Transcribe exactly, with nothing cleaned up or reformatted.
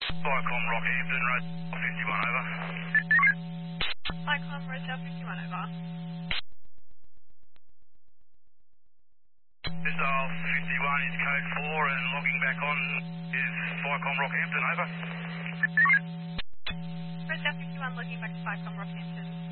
Viacom Rockhampton, Road fifty-one, over. Viacom Rotel fifty-one, over. Missile fifty-one is code four and logging back on is Viacom Rockhampton, over. Rotel fifty-one, logging back to Viacom Rockhampton.